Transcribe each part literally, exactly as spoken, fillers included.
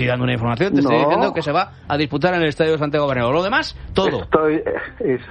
dando una información, te no. estoy diciendo que se va a disputar en el Estadio Santiago Bernabéu. Lo demás, todo. Estoy, es,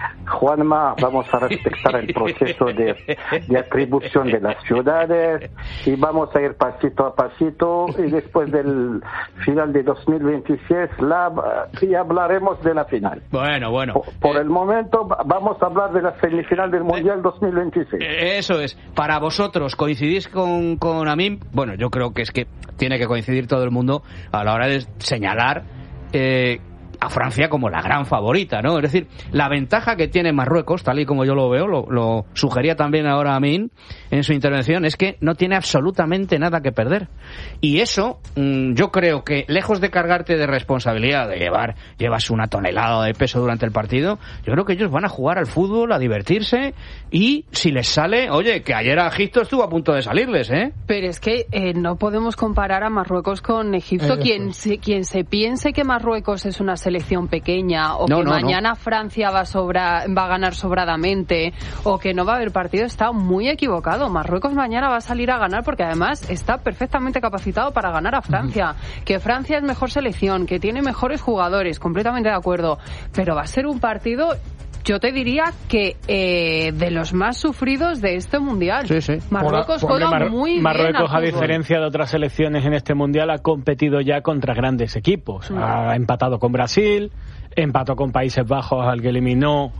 Juanma, vamos a respetar el proceso de, de atribución de las ciudades y vamos a ir pasito a pasito y después del final de dos mil veintiséis la, y hablaremos de la final. Bueno, bueno. Por, por eh, el momento vamos a hablar de la semifinal del Mundial eh, dos mil veintiséis. Eso es. Para vosotros, ¿coincidís con, con Amin? Bueno, yo creo que es que tiene que coincidir todo el mundo a la hora de señalar eh, a Francia como la gran favorita, ¿no? Es decir, la ventaja que tiene Marruecos, tal y como yo lo veo, lo, lo sugería también ahora Amin en su intervención, es que no tiene absolutamente nada que perder. Y eso, mmm, yo creo que, lejos de cargarte de responsabilidad, de llevar, llevas una tonelada de peso durante el partido, yo creo que ellos van a jugar al fútbol, a divertirse, y si les sale, oye, que ayer a Egipto estuvo a punto de salirles, ¿eh? Pero es que eh, no podemos comparar a Marruecos con Egipto. Eh, quien, se, quien se piense que Marruecos es una selección pequeña o no, que no, mañana no. Francia va a, sobra, va a ganar sobradamente o que no va a haber partido, está muy equivocado. Marruecos mañana va a salir a ganar porque además está perfectamente capacitado para ganar a Francia. Uh-huh. Que Francia es mejor selección, que tiene mejores jugadores, completamente de acuerdo, pero va a ser un partido, yo te diría que eh, de los más sufridos de este mundial. Sí, sí. Marruecos juega Mar- muy Marruecos, bien. Marruecos, a diferencia de otras selecciones en este mundial, ha competido ya contra grandes equipos. Mm. Ha empatado con Brasil, empató con Países Bajos, al que eliminó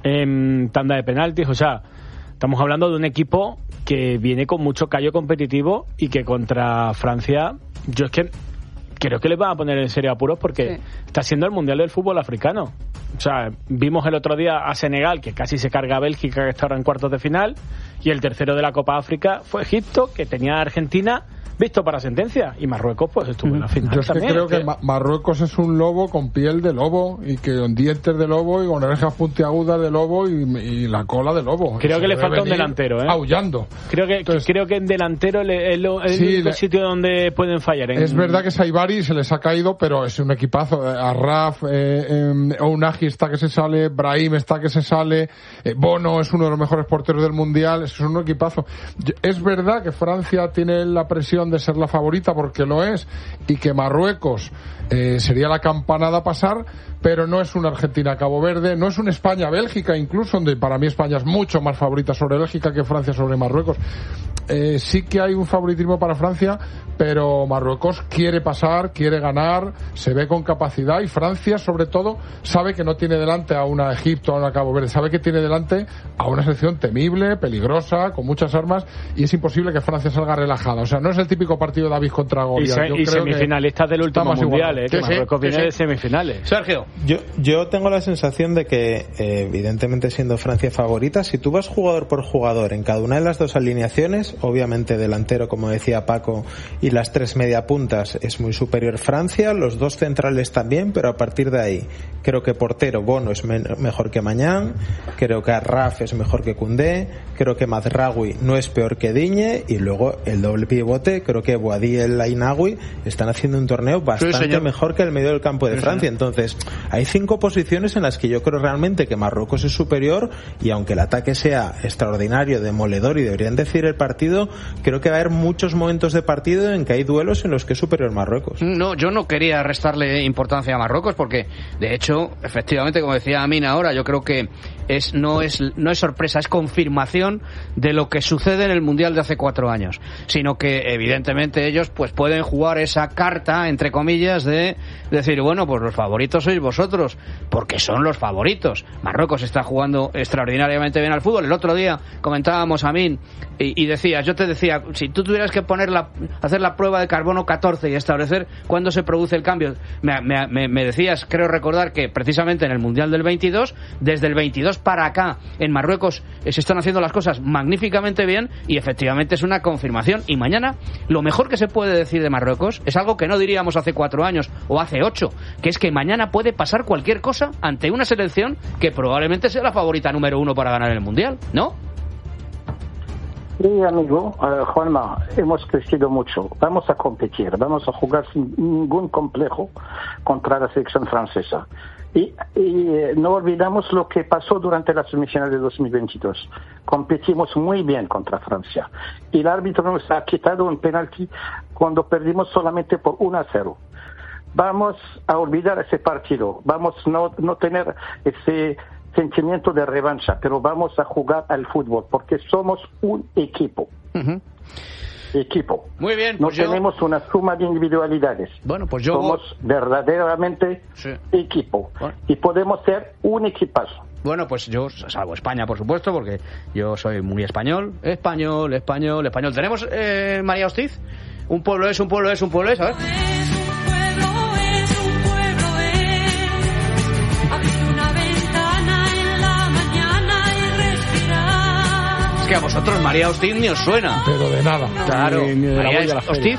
en tanda de penaltis. O sea, estamos hablando de un equipo que viene con mucho callo competitivo y que contra Francia, yo es que creo que les van a poner en serio apuros porque sí. está siendo el mundial del fútbol africano. O sea, vimos el otro día a Senegal, que casi se carga a Bélgica, que está ahora en cuartos de final, y el tercero de la Copa África fue Egipto, que tenía a Argentina visto para sentencia, y Marruecos pues estuvo en la final. Yo es que también. creo que Ma- Marruecos es un lobo con piel de lobo y que con dientes de lobo y con orejas puntiagudas de lobo y, y la cola de lobo. Creo que le falta un delantero, ¿eh? Aullando. Creo que Entonces, creo que en delantero le, es, lo, es sí, el único le, sitio donde pueden fallar. En... Es verdad que Saibari se les ha caído, pero es un equipazo. Arraf, eh, eh, Ounahi está que se sale, Brahim está que se sale, eh, Bono es uno de los mejores porteros del mundial, es un equipazo. Es verdad que Francia tiene la presión de ser la favorita porque lo es y que Marruecos eh, sería la campanada a pasar, pero no es una Argentina-Cabo Verde, no es una España-Bélgica incluso, donde para mí España es mucho más favorita sobre Bélgica que Francia sobre Marruecos. Eh, sí que hay un favoritismo para Francia, pero Marruecos quiere pasar, quiere ganar, se ve con capacidad, y Francia sobre todo sabe que no tiene delante a una Egipto, a una Cabo Verde, sabe que tiene delante a una selección temible, peligrosa, con muchas armas, y es imposible que Francia salga relajada. O sea, no es el típico partido de David contra Goliat. Y, se, yo y creo semifinalistas del último mundial, eh, que sí, Marruecos sí, viene sí. de semifinales. Sergio. Yo, yo tengo la sensación de que, eh, evidentemente siendo Francia favorita, si tú vas jugador por jugador en cada una de las dos alineaciones, obviamente delantero, como decía Paco, y las tres media puntas es muy superior Francia, los dos centrales también, pero a partir de ahí creo que portero Bono es me- mejor que Mañán, creo que Arraf es mejor que Koundé, creo que Mazraoui no es peor que Digne, y luego el doble pivote, creo que Boadi y el Ainaoui están haciendo un torneo bastante sí, mejor que el medio del campo de sí, Francia. Señor. Entonces hay cinco posiciones en las que yo creo realmente que Marruecos es superior, y aunque el ataque sea extraordinario, demoledor, y deberían decir el partido, creo que va a haber muchos momentos de partido en que hay duelos en los que es superior Marruecos. No, yo no quería restarle importancia a Marruecos porque, de hecho, efectivamente, como decía Amin ahora, yo creo que es no es no es sorpresa, es confirmación de lo que sucede en el Mundial de hace cuatro años, sino que evidentemente ellos pues pueden jugar esa carta, entre comillas, de decir, bueno, pues los favoritos sois vosotros, porque son los favoritos. Marruecos está jugando extraordinariamente bien al fútbol. El otro día comentábamos, Amin, y, y decías, yo te decía, si tú tuvieras que poner la, hacer la prueba de carbono catorce y establecer cuándo se produce el cambio, me, me, me decías, creo recordar que precisamente en el Mundial del veintidós, desde el veintidós para acá, en Marruecos eh, se están haciendo las cosas magníficamente bien, y efectivamente es una confirmación. Y mañana, lo mejor que se puede decir de Marruecos es algo que no diríamos hace cuatro años o hace ocho, que es que mañana puede pasar cualquier cosa ante una selección que probablemente sea la favorita número uno para ganar el Mundial, ¿no? Sí, amigo, uh, Juanma, hemos crecido mucho. Vamos a competir, vamos a jugar sin ningún complejo contra la selección francesa. Y, y eh, no olvidamos lo que pasó durante la semifinal de dos mil veintidós. Competimos muy bien contra Francia. Y el árbitro nos ha quitado un penalti cuando perdimos solamente por uno a cero. Vamos a olvidar ese partido, vamos a no, no tener ese sentimiento de revancha, pero vamos a jugar al fútbol, porque somos un equipo. Uh-huh. Equipo. Muy bien. No pues yo... tenemos una suma de individualidades. Bueno, pues yo... Somos verdaderamente sí. equipo. Bueno. Y podemos ser un equipazo. Bueno, pues yo salvo España, por supuesto, porque yo soy muy español. Español, español, español. ¿Tenemos, eh, María Hostiz? Un pueblo es, un pueblo es, un pueblo es, a ver. Que a vosotros María Hostiz ni os suena. Pero de nada. Claro, ni, ni de María Hostiz,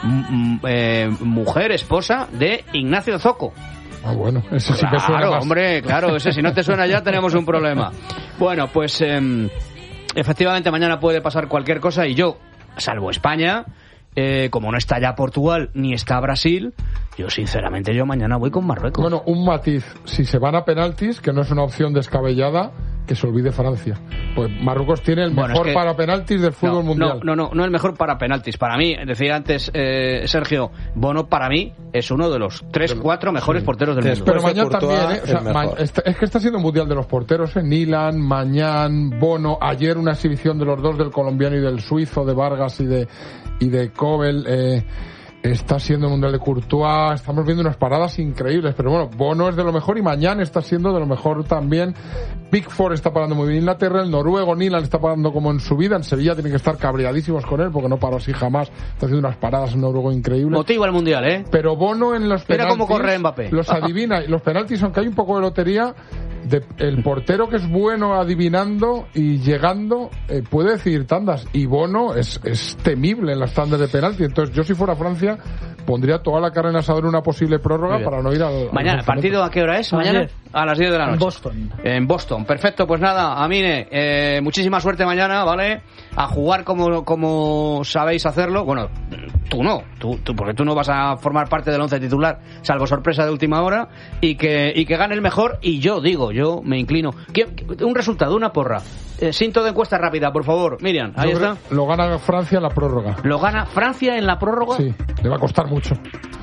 m- eh, mujer, esposa de Ignacio Zoco. Ah, bueno, ese sí claro, que suena más. Hombre, claro, ese si no te suena ya tenemos un problema. Bueno, pues eh, efectivamente mañana puede pasar cualquier cosa y yo, salvo España, eh, como no está ya Portugal ni está Brasil, yo sinceramente yo mañana voy con Marruecos. Bueno, un matiz, si se van a penaltis, que no es una opción descabellada, que se olvide Francia. Pues Marruecos tiene el bueno, mejor es que... para penaltis del fútbol no, mundial. No, no, no, no el mejor para penaltis. Para mí, decía antes eh, Sergio, Bono para mí es uno de los tres, cuatro mejores sí. porteros del mundo. Pero Mañán también, ¿eh? O sea, ma- es que está siendo mundial de los porteros, ¿eh? Nilan, Mañán, Bono, ayer una exhibición de los dos, del colombiano y del suizo, de Vargas y de y de Kobel, eh, está siendo el mundial de Courtois, estamos viendo unas paradas increíbles, pero bueno, Bono es de lo mejor y Mañán está siendo de lo mejor también. Pickford está parando muy bien Inglaterra, el noruego Nilan está parando como en su vida, en Sevilla tienen que estar cabreadísimos con él porque no paró así jamás, está haciendo unas paradas en noruego increíbles. Motiva el mundial, ¿eh? Pero Bono en los penaltis, mira cómo corre Mbappé, los adivina, los penaltis, aunque hay un poco de lotería, de, el portero que es bueno adivinando y llegando eh, puede decidir tandas, y Bono es, es temible en las tandas de penalti. Entonces yo si fuera Francia pondría toda la carne en asador en una posible prórroga para no ir al... Mañana, ¿el partido a qué hora es? Mañana a las diez de la noche. En Boston. En Boston, perfecto. Pues nada, Amine, eh, muchísima suerte mañana, ¿vale? A jugar como, como sabéis hacerlo. Bueno, tú no, tú, tú, porque tú no vas a formar parte del once titular, salvo sorpresa de última hora, y que, y que gane el mejor. Y yo digo, yo me inclino. Un resultado, una porra. Eh, Cinto de encuesta rápida, por favor. Miriam, ahí yo está. Lo gana Francia en la prórroga. ¿Lo gana Francia en la prórroga? Sí, le va a costar mucho.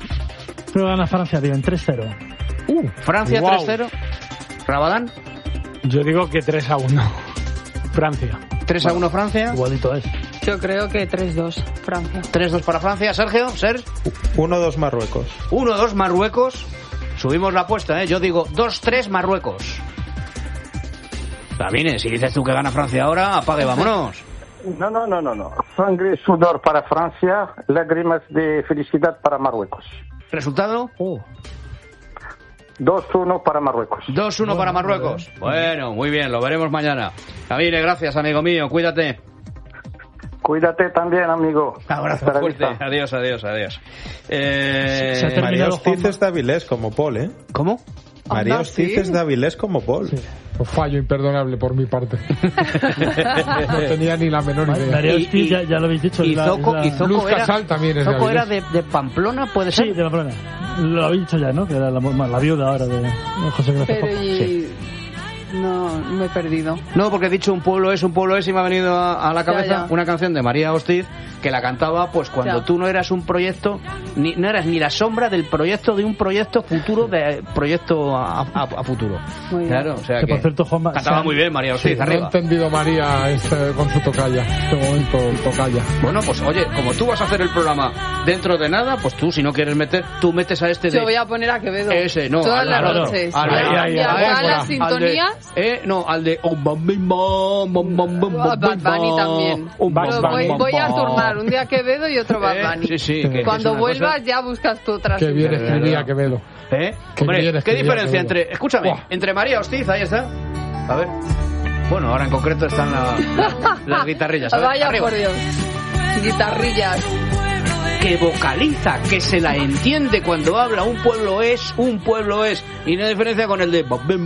Pero gana Francia, tío, en tres cero. Uh, Francia wow. tres cero. ¿Rabadán? Yo digo que tres a uno. Francia. tres a uno Francia. Igualito es. Yo creo que tres dos Francia. tres dos para Francia. Sergio, Sergio. uno dos Marruecos. uno dos Marruecos. Subimos la apuesta, ¿eh? Yo digo dos tres Marruecos. También, si dices tú que gana Francia ahora, apague, vámonos. No, no, no, no, no. Sangre y sudor para Francia, lágrimas de felicidad para Marruecos. ¿Resultado? Oh. dos uno para Marruecos. dos uno bueno, para Marruecos. Bueno, muy bien, lo veremos mañana. Camille, gracias, amigo mío, cuídate. Cuídate también, amigo. Abrazo Hasta fuerte. Adiós, adiós, adiós. Eh... Se, se María Hostiz es de Avilés como Paul, ¿eh? ¿Cómo? María Hostiz es de Avilés como Paul. Sí. Pues fallo imperdonable por mi parte. No tenía ni la menor idea. María Hostiz, ya, ya lo habéis dicho. Y Zoco, la... y Zoco Luz era, Casal también es Zoco de era de, de Pamplona, ¿puede ser? Sí, de Pamplona. Lo habéis dicho ya, ¿no? Que era la, la viuda ahora de José Ignacio. Pero y... Sí. No, me he perdido. No, porque he dicho un pueblo es, un pueblo es y me ha venido a, a la cabeza ya, ya. una canción de María Hostiz que la cantaba pues cuando ya. tú no eras un proyecto, ni, no eras ni la sombra del proyecto de un proyecto futuro, de proyecto a, a, a futuro. Muy claro, o sea que, que por cierto, Juanma, cantaba San... muy bien María Hostiz, sí, arriba. No he entendido María este, con su tocaya, este momento tocaya. Bueno, pues oye, como tú vas a hacer el programa dentro de nada, pues tú si no quieres meter, tú metes a este de... Yo voy a poner a Quevedo. Ese, no. Todas al, las al, noches. Al, al, al, al, al, al, al, las sintonías. De, eh, no, al de... Oh, bam, bam, bam, bam, bam, Bad Bunny también. Oh, bam, voy, bam, voy a bam. turnar un día Quevedo y otro Bad Bunny. Sí, sí. Que, Cuando que vuelvas cosa... ya buscas tú otra. Qué bien escribía Quevedo. ¿Eh? Qué Hombre, bien ¿qué diferencia Quevedo. entre... Escúchame, wow. entre María Hostiz, ahí está. A ver. Bueno, ahora en concreto están la, la, las guitarrillas. A ver, vaya arriba. por Dios. Guitarrillas. Que vocaliza, que se la entiende cuando habla. Un pueblo es, un pueblo es. Y no hay diferencia con el de...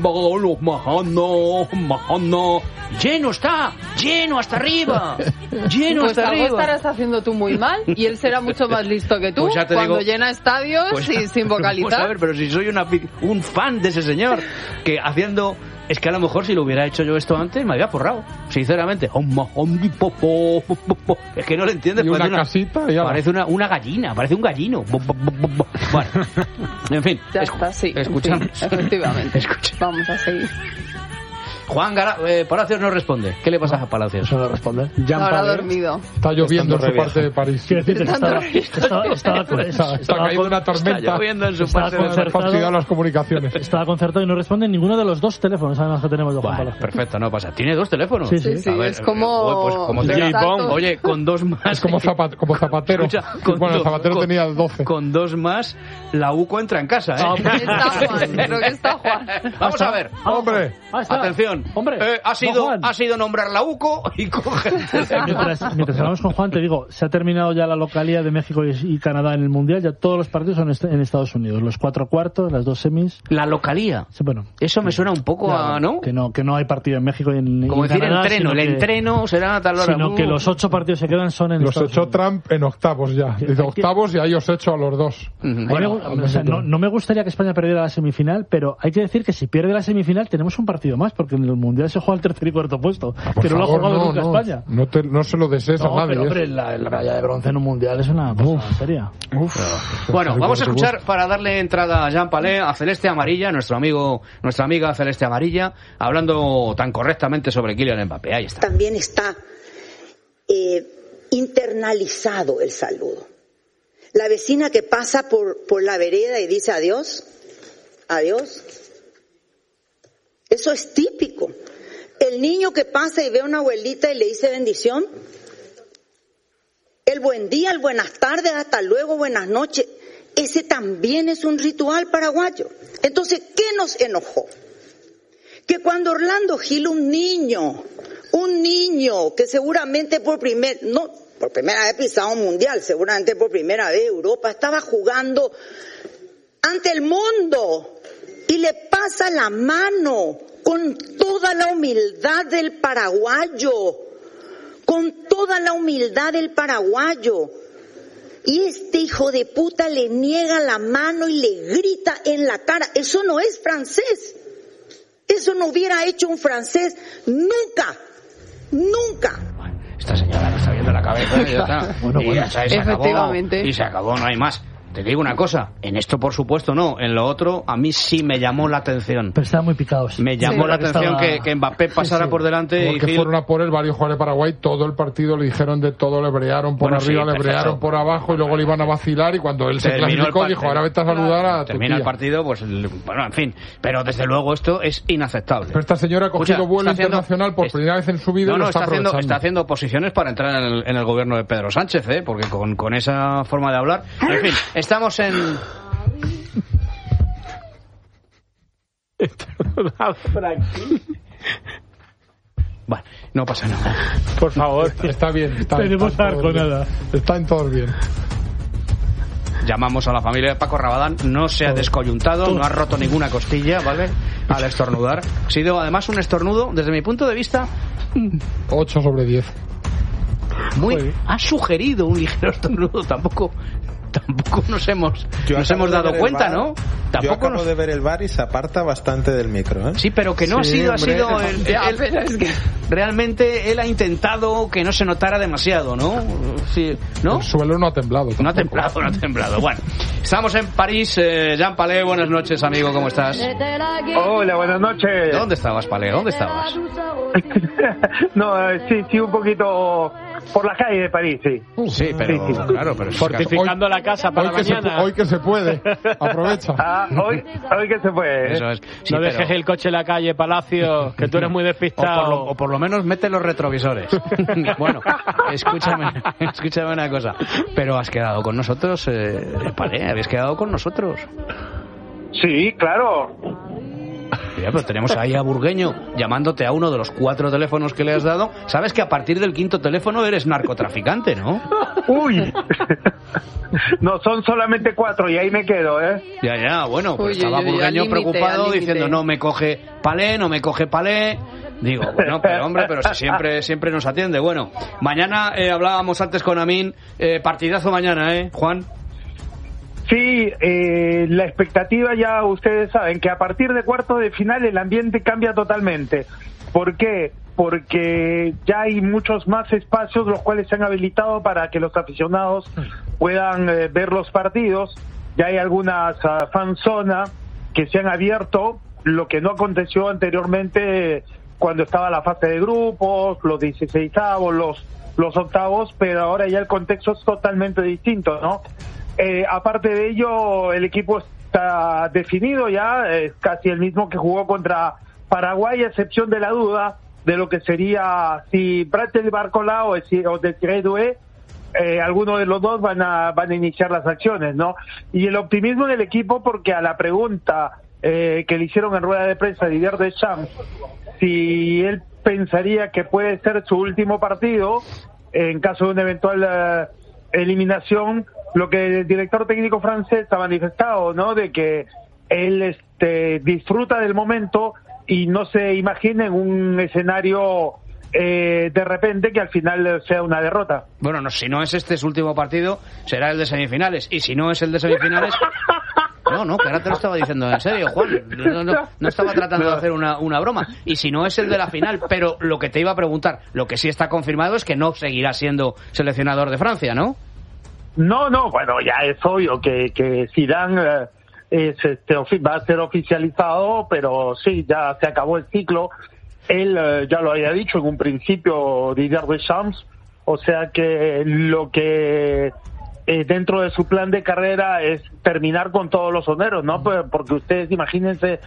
Lleno está, lleno hasta arriba. Lleno pues hasta algo arriba. estarás haciendo tú muy mal y él será mucho más listo que tú pues ya te cuando digo, llena estadios pues, y sin vocalizar. Pues a ver, pero si soy una, un fan de ese señor que haciendo... Es que a lo mejor si lo hubiera hecho yo esto antes me había forrado, sinceramente. Es que no lo entiendes. Y una parece casita una, y parece una, una una gallina, parece un gallino. Bueno, en fin. Ya está, sí. Escuchamos. En fin, efectivamente. Escucha. Vamos a seguir. Juan Gara, eh, Palacios no responde. ¿Qué le pasa a Palacios? Eso no responde. Ahora ha dormido. Está lloviendo en su parte de París. Quiero decirte que estaba, estaba, estaba, Está, está estaba cayendo con- una tormenta. Está lloviendo en su estaba parte de concertado. Fastidiado las comunicaciones. Estaba concertado y no responde ninguno de los dos teléfonos además que tenemos de Juan Bueno, Palacio. perfecto, no pasa. ¿Tiene dos teléfonos? Sí, sí. Sí, sí, A ver, es como... eh, pues como tenga- Exacto. Oye, con dos más... Es como, zapat, como Zapatero. Escucha, con Bueno, el dos- Zapatero con- tenía doce. Con dos más, la UCO entra en casa, ¿eh? Ah, Creo que está Juan, creo que está Juan. Vamos a ver. Ah, ¡Hombre! ah, está. Atención. Hombre. Eh, ha, No, sido, Juan. ha sido nombrar la UCO y coge... Mientras, mientras hablamos con Juan, te digo, se ha terminado ya la localía de México y, y Canadá en el Mundial, ya todos los partidos son est- en Estados Unidos, los cuatro cuartos, las dos semis. La localía. Sí, bueno, Eso me suena un poco a... ¿no? que no que no hay partido en México y en, Como y en decir Canadá, entreno. sino El que- entreno será a tal hora. sino que Uh. los ocho partidos que quedan son en Los Estados echó Unidos. Trump en octavos ya. Dice octavos y ahí os echo a los dos. Ujú. A mí me Bueno, gu- o sea, no, no me gustaría que España perdiera la semifinal, pero hay que decir que si pierde la semifinal tenemos un partido más, porque en el Mundial se juega el tercer y cuarto puesto, Por que no lo ha favor, jugado no, nunca no. España. No, te, no se lo desees a No, nadie. pero hombre, ¿eh? la, la medalla de bronce en un Mundial es una cosa Uf. seria. Bueno, vamos a escuchar para darle entrada a Jean Palé, a Celeste Amarilla, nuestro amigo, nuestra amiga Celeste Amarilla, hablando tan correctamente sobre Kylian Mbappé. Ahí está. También está eh, internalizado el saludo. La vecina que pasa por, por la vereda y dice adiós, adiós. Eso es típico. El niño que pasa y ve a una abuelita y le dice bendición. El buen día, el buenas tardes, hasta luego, buenas noches. Ese también es un ritual paraguayo. Entonces, ¿qué nos enojó? Que cuando Orlando Gil, un niño, un niño que seguramente por primer, no, por primera vez pisado un mundial, seguramente por primera vez Europa, estaba jugando ante el mundo y le pasa la mano con toda la humildad del paraguayo, con toda la humildad del paraguayo. Y este hijo de puta le niega la mano y le grita en la cara. Eso no es francés. Eso no hubiera hecho un francés nunca, nunca. Esta señora que está viendo la cabeza y ya está. Bueno, y bueno. ya está, y se Efectivamente. acabó, y se acabó, no hay más. Te digo una cosa, en esto por supuesto no, en lo otro a mí sí me llamó la atención. Pero estaban muy picados. Me llamó Sí, la atención estaba- que, que Mbappé pasara Sí, sí. por delante y Porque Gil- fueron a por él varios jugadores de Paraguay, todo el partido le dijeron de todo, le brearon por Bueno, sí, arriba, le perfecto. brearon por abajo y luego le iban a vacilar y cuando él se Terminó el clasificó partido. dijo, ahora vete a saludar a tu termina el tía. partido, pues el- bueno, en fin, pero desde luego esto es inaceptable. Pero esta señora ha cogido Escucha, vuelo está haciendo- internacional por es- primera vez en su vida No, y no, lo está, está haciendo, aprovechando. está haciendo posiciones para entrar en el, en el gobierno de Pedro Sánchez, ¿eh? Porque con, con esa forma de hablar... En fin, estamos en... Bueno, no pasa nada. Por favor. Está bien. Está, Tenemos está en todos bien. arconada. Está en todos bien. Llamamos a la familia de Paco Rabadán, no se ha descoyuntado, no ha roto ninguna costilla, ¿vale? Al estornudar. Ha sido además un estornudo, desde mi punto de vista, ocho sobre diez. muy... Ha sugerido un ligero estornudo, tampoco... Tampoco nos hemos, Yo nos acabo hemos de dado ver el cuenta, bar. ¿no? Yo Tampoco acabo nos... de ver el bar y se aparta bastante del micro, ¿eh? Sí, pero que no Sí, ha sido, hombre. ha sido el- Ya, el- pero es que... realmente él ha intentado que no se notara demasiado, ¿no? Sí, ¿no? El suelo no ha temblado. No ha tampoco. temblado, no ha temblado. Bueno, estamos en París. Eh, Jean Palé, buenas noches, amigo, ¿cómo estás? Hola, buenas noches. ¿Dónde estabas, Palé? ¿Dónde estabas? No, eh, sí, sí, un poquito por la calle de París, sí. Sí, pero Sí, sí. claro, pero es que- Fortificando la casa para Hoy que, se, mañana. hoy que se puede. Aprovecha. Ah, hoy, hoy que se puede. ¿eh? Eso es. Sí, no pero- dejes el coche en la calle, Palacio, que tú eres muy o, por despistado. lo, o por lo menos mete los retrovisores. Bueno, escúchame, escúchame una cosa. Pero has quedado con nosotros, eh, Palé, habéis quedado con nosotros. Sí, claro. Ya, pero tenemos ahí a Burgueño llamándote a uno de los cuatro teléfonos que le has dado. Sabes que a partir del quinto teléfono eres narcotraficante, ¿no? Uy. No, son solamente cuatro y ahí me quedo, ¿eh? Ya, ya, bueno, pues Uy, estaba uy, uy, Burgueño al límite, preocupado al límite. diciendo no me coge Palé, no me coge Palé. Digo, bueno, pero hombre, pero si siempre, siempre nos atiende. Bueno, mañana eh, hablábamos antes con Amin, eh, partidazo mañana, ¿eh, Juan? Sí, eh, la expectativa ya ustedes saben que a partir de cuartos de final el ambiente cambia totalmente. ¿Por qué? porque ya hay muchos más espacios los cuales se han habilitado para que los aficionados puedan eh, ver los partidos. Ya hay algunas uh, fanzonas que se han abierto, lo que no aconteció anteriormente cuando estaba la fase de grupos, los dieciseisavos, los, los octavos, pero ahora ya el contexto es totalmente distinto, ¿no? Eh, aparte de ello, el equipo está definido ya, es casi el mismo que jugó contra Paraguay, a excepción de la duda de lo que sería si Bratel Barcola o, si, o Desiré Doué, eh, alguno de los dos van a van a iniciar las acciones, ¿no? Y el optimismo del equipo, porque a la pregunta eh, que le hicieron en rueda de prensa a Didier Deschamps, si él pensaría que puede ser su último partido en caso de una eventual uh, eliminación, lo que el director técnico francés ha manifestado, ¿no? De que él este disfruta del momento y no se imagina en un escenario eh, de repente que al final sea una derrota. Bueno, no, si no es este su último partido, será el de semifinales, y si no es el de semifinales... No, no, que ahora te lo estaba diciendo en serio, Juan. No, no, no estaba tratando de hacer una, una broma. Y si no es el de la final, pero lo que te iba a preguntar, lo que sí está confirmado es que no seguirá siendo seleccionador de Francia, ¿no? No, no, bueno, ya es obvio que, que Zidane eh, es, este, va a ser oficializado, pero sí, ya se acabó el ciclo. Él eh, ya lo había dicho en un principio, Didier Deschamps, o sea que lo que... Eh, dentro de su plan de carrera es terminar con todos los honores, ¿no? Porque ustedes imagínense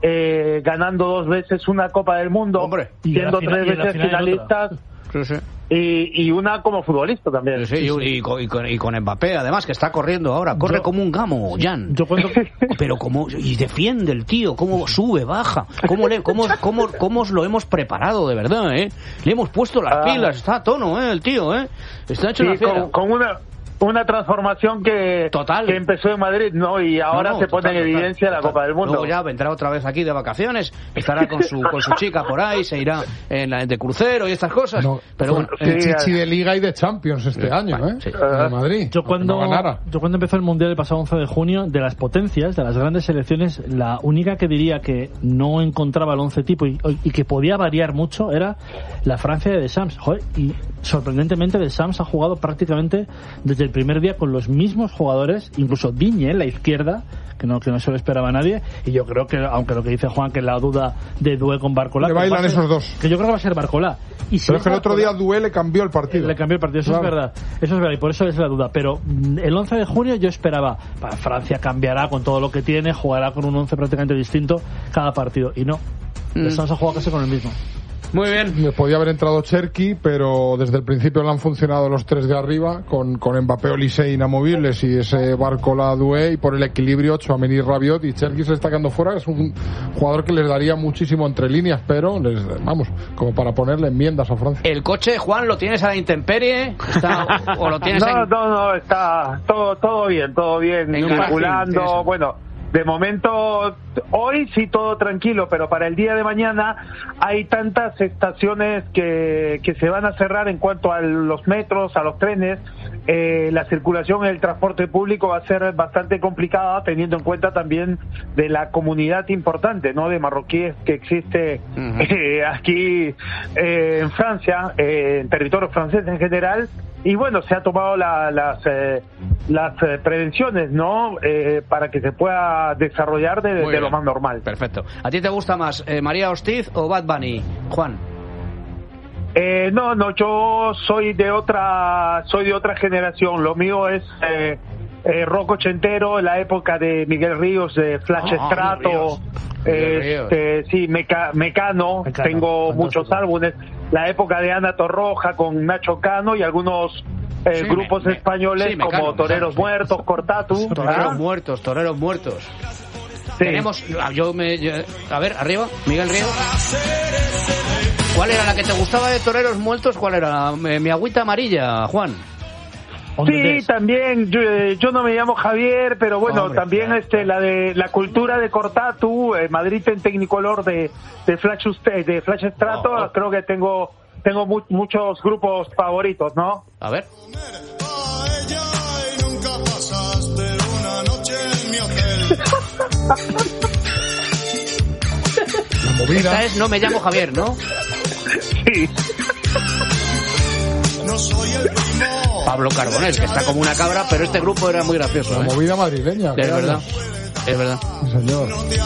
eh, ganando dos veces una Copa del Mundo, Hombre, siendo final, tres veces finalistas sí, sí. Y, y una como futbolista también. Sí, sí, sí, y, y, con, y, con, y con Mbappé, además, que está corriendo ahora, corre yo, como un gamo, Jan. Yo cuando... Pero como y defiende el tío, cómo sube, baja, cómo le, cómo, cómo, cómo os lo hemos preparado, de verdad, ¿eh? Le hemos puesto las ah. pilas, está a tono, ¿eh? El tío, ¿eh? Está hecho sí, una fiera. Con, con una una transformación que, total. que empezó en Madrid, ¿no? Y ahora no, no, se pone total, en evidencia total, la Copa del Mundo. Luego ya vendrá otra vez aquí de vacaciones, estará con su con su chica por ahí, se irá en la, de crucero y estas cosas. No, pero bueno, el sí, chichi de Liga y de Champions este sí, año, ¿eh? Sí. En Madrid. Yo cuando, no yo cuando empezó el Mundial el pasado once de junio, de las potencias, de las grandes selecciones, la única que diría que no encontraba el once tipo y, y que podía variar mucho era la Francia de Deschamps. Joder, y sorprendentemente Deschamps ha jugado prácticamente desde el primer día con los mismos jugadores, incluso Digne en la izquierda, que no que no se lo esperaba a nadie, y yo creo que, aunque lo que dice Juan, que la duda de Doué con Barcola, le bailan ser, esos dos, que yo creo que va a ser Barcola. Y si pero es que el otro día Doué le cambió el partido. Le cambió el partido, eso claro. es verdad, eso es verdad, y por eso es la duda. Pero el once de junio yo esperaba, para Francia cambiará con todo lo que tiene, jugará con un once prácticamente distinto cada partido, y no, mm. Deschamps ha jugado casi con el mismo. Muy bien. Me podía haber entrado Cherki, pero desde el principio le han funcionado los tres de arriba, con, con Mbappé, Olise inamovibles y ese Barcola Doué, y por el equilibrio Tchouaméni, Rabiot, y Cherki se está quedando fuera. Es un jugador que les daría muchísimo entre líneas, pero les, vamos, como para ponerle enmiendas a Francia. ¿El coche, Juan, lo tienes a la intemperie? ¿Está, o lo tienes no, en... no, no, está todo, todo bien, todo bien, circulando, bueno... De momento, hoy sí todo tranquilo, pero para el día de mañana hay tantas estaciones que, que se van a cerrar en cuanto a los metros, a los trenes. Eh, la circulación en el transporte público va a ser bastante complicada, teniendo en cuenta también de la comunidad importante, ¿no?, de marroquíes que existe uh-huh. eh, aquí eh, en Francia, eh, en territorio francés en general. Y bueno, se ha tomado la, las eh, las eh, prevenciones, ¿no?, eh, para que se pueda desarrollar de, de lo más normal. Perfecto. ¿A ti te gusta más eh, María Hostiz o Bad Bunny, Juan? Eh, no, no, yo soy de otra, soy de otra generación. Lo mío es eh, eh, rock ochentero, la época de Miguel Ríos, de Flash oh, Strato, este, sí, Meca, Mecano, Mecano, tengo fantástico. Muchos álbumes. La época de Ana Torroja con Nacho Cano y algunos eh, sí, grupos me, españoles sí, Mecano, como Toreros claro, Muertos, sí. Cortatu. Toreros ¿ah? Muertos, Toreros Muertos. Sí. Tenemos, yo me, yo, a ver, arriba, Miguel Ríos. ¿Cuál era la que te gustaba de Toreros Muertos? ¿Cuál era? Mi agüita amarilla, Juan. Sí, también, yo, yo no me llamo Javier, pero bueno, Hombre, también claro, este la de la cultura de Cortatu, eh, Madrid en Technicolor de de Flash de Flash Strato, oh, oh. creo que tengo tengo mu- muchos grupos favoritos, ¿no? A ver. La movida. Esta es No me llamo Javier, ¿no? Sí. Pablo Carbonell, que está como una cabra, pero este grupo era muy gracioso. La ¿eh? movida madrileña. Es verdad, es verdad. Sí, señor.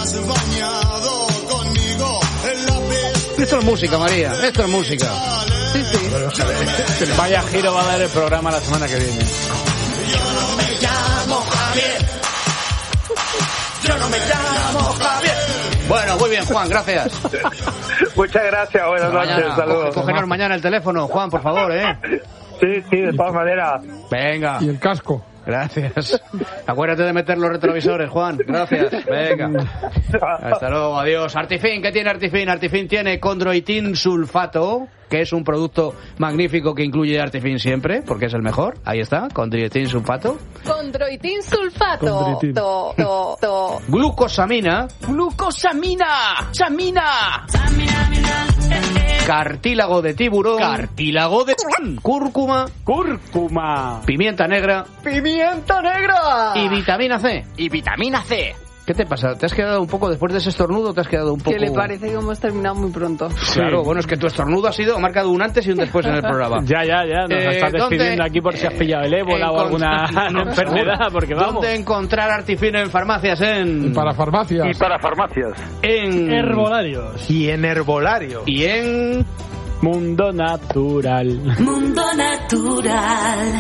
Esto es música, María, esto es música. Sí, sí. Vaya giro va a dar el programa la semana que viene. Yo no me llamo Javier. Yo no me llamo Javier. Bueno, muy bien, Juan, gracias. Muchas gracias, buenas Mañana, noches, saludos. Cógenos mañana el teléfono, Juan, por favor, ¿eh? Sí, sí, de todas maneras. Venga. Y el casco. Gracias. Acuérdate de meter los retrovisores, Juan. Gracias. Venga. Hasta luego. Adiós. Artifin, ¿qué tiene Artifin? Artifin tiene condroitin sulfato, que es un producto magnífico que incluye Artifin siempre, porque es el mejor. Ahí está, condroitin sulfato. Condroitin sulfato. To, to, to. Glucosamina. Glucosamina. Samina. Cartílago de tiburón. Cartílago de Cúrcuma. Cúrcuma. Pimienta negra. Pimienta negra. Y vitamina C. Y vitamina C. ¿Qué te pasa? ¿Te has quedado un poco, después de ese estornudo, te has quedado un poco...? Que le parece que hemos terminado muy pronto. Claro, bueno, es que tu estornudo ha sido, ha marcado un antes y un después en el programa. Ya, ya, ya, nos Eh, estás despidiendo ¿dónde- aquí por si has pillado el ébola o alguna enfermedad, porque vamos. ¿Dónde encontrar Artifin en farmacias? En... Y para farmacias. Y para farmacias. En... Herbolarios. Y en herbolario. Y en... Mundo Natural. Mundo natural.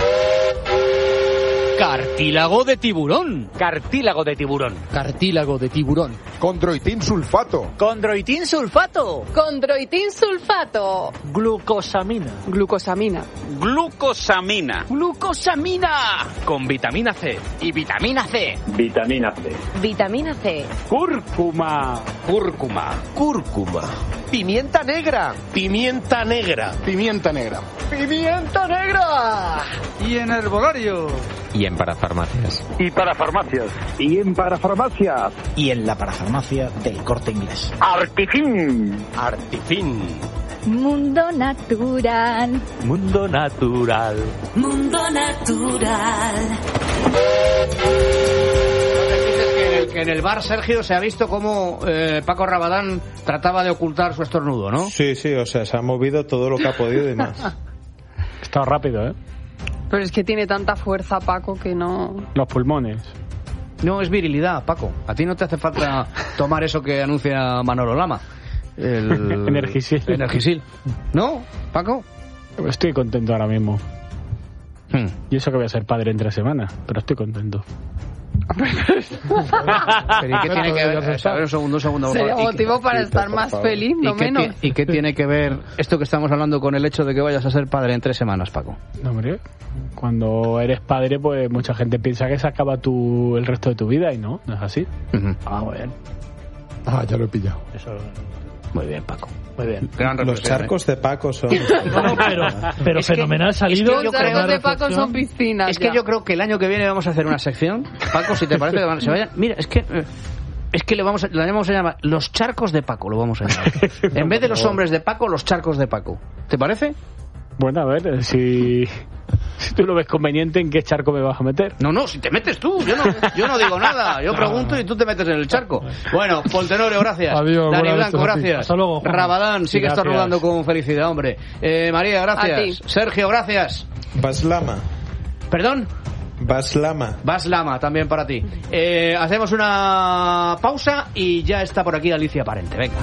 Cartílago de tiburón. Cartílago de tiburón. Cartílago de tiburón. Condroitin sulfato. Condroitin sulfato. Condroitin sulfato. Glucosamina. Glucosamina. Glucosamina. Glucosamina. Con vitamina C. Y vitamina C. Vitamina C. Vitamina C. Cúrcuma. Cúrcuma. Cúrcuma. Pimienta negra. Pimienta negra. Pimienta negra. Pimienta negra. Y en herbolario. Y en parafarmacias. Y para farmacias. Y en para farmacias. Y en la parafarmacia del Corte Inglés. Artifin. Artifin. Mundo natural. Mundo natural. Mundo natural. Que en el, que en el bar, Sergio, se ha visto cómo eh, Paco Rabadán trataba de ocultar su estornudo, ¿no? Sí, sí, o sea, se ha movido todo lo que ha podido y más. Ha estado rápido, ¿eh? Pero es que tiene tanta fuerza, Paco, que no... Los pulmones. No, es virilidad, Paco. A ti no te hace falta tomar eso que anuncia Manolo Lama. El... Energisil. Energisil. ¿No, Paco? Estoy contento ahora mismo. Hmm. Y eso que voy a ser padre en tres semanas, pero estoy contento. Pero ¿y qué tiene que ver? A ver, un segundo, un segundo. Sería ¿Y motivo qué- para estar más feliz, no ¿Y qué, menos. ti- ¿Y qué tiene que ver esto que estamos hablando con el hecho de que vayas a ser padre en tres semanas, Paco? No, hombre, cuando eres padre, pues mucha gente piensa que se acaba tu, el resto de tu vida y no, no es así. Uh-huh. Ah, muy bien. Ah, ya lo he pillado. Eso. Muy bien, Paco. Muy bien. Gran Los reflexión, charcos de Paco son... No, no, pero, pero Es que- fenomenal salido. es que yo Los charcos una de Paco reflexión. son piscinas. Es que ya. yo creo que el año que viene vamos a hacer una sección, Paco, si te parece que van- se vayan. Mira, es que eh, es que le vamos a, le vamos a llamar los charcos de Paco, lo vamos a llamar. En vez de los hombres de Paco, los charcos de Paco. ¿Te parece? Bueno, a ver, si, si tú lo ves conveniente, ¿en qué charco me vas a meter? No, no, si te metes tú, yo no, yo no digo nada, yo pregunto y tú te metes en el charco. Bueno, Poltenorio, gracias. Adiós, Dani buenas Blanco, noches a ti. gracias. Hasta luego, Juan. Rabadán, sigue Gracias. estornudando con felicidad, hombre. Eh, María, A gracias. ti. Sergio, gracias. Baslama. Perdón. Baslama. Vas Lama, también para ti. Eh, hacemos una pausa y ya está por aquí Alicia Parente. Venga.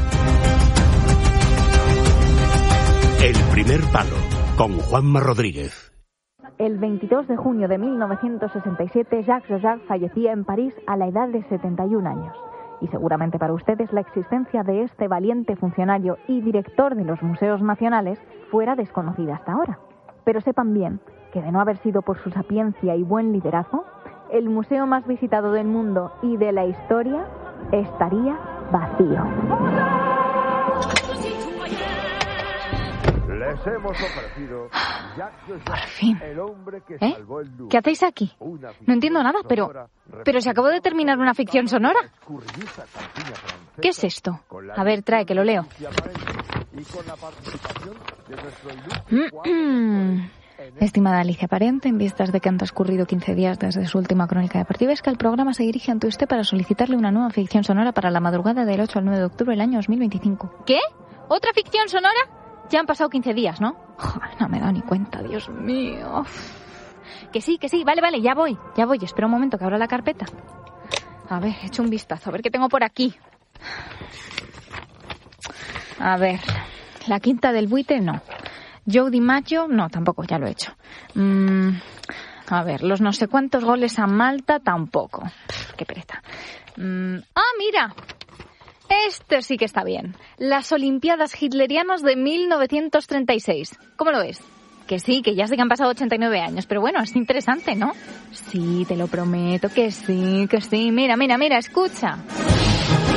El primer palo, con Juanma Rodríguez. El veintidós de junio de mil novecientos sesenta y siete, Jacques Chirac fallecía en París a la edad de setenta y un años. Y seguramente para ustedes la existencia de este valiente funcionario y director de los museos nacionales fuera desconocida hasta ahora. Pero sepan bien que de no haber sido por su sapiencia y buen liderazgo, el museo más visitado del mundo y de la historia estaría vacío. Les hemos ofrecido Por fin. ¿Eh? ¿Qué hacéis aquí? No entiendo nada, pero... Pero se acabó de terminar una ficción sonora. ¿Qué es esto? A ver, trae, que lo leo. Estimada Alicia Parente, en vistas de que han transcurrido quince días desde su última crónica deportiva, es que el programa se dirige ante usted para solicitarle una nueva ficción sonora para la madrugada del ocho al nueve de octubre del año dos mil veinticinco. ¿Qué? ¿Otra ficción sonora? Ya han pasado quince días, ¿no? Joder, no me he dado ni cuenta, Dios mío. Que sí, que sí, vale, vale, ya voy, ya voy. Espera un momento que abra la carpeta. A ver, echo un vistazo, a ver qué tengo por aquí. A ver, La Quinta del Buitre, no. Joe DiMaggio, no, tampoco, ya lo he hecho. Mm, a ver, los no sé cuántos goles a Malta, tampoco. Pff, qué pereza. Mm, ah, mira, este sí que está bien. Las Olimpiadas Hitlerianas de mil novecientos treinta y seis. ¿Cómo lo ves? Que sí, que ya sé que han pasado ochenta y nueve años, pero bueno, es interesante, ¿no? Sí, te lo prometo, que sí, que sí. Mira, mira, mira, escucha.